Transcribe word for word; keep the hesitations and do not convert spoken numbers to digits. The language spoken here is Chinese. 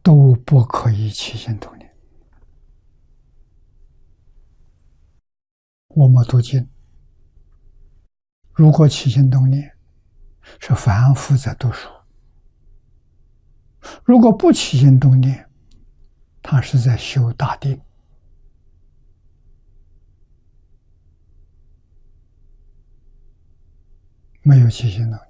都不可以起心动念。我们读经，如果起心动念，是反复在读书；如果不起心动念，他是在修大定。没有起心动念。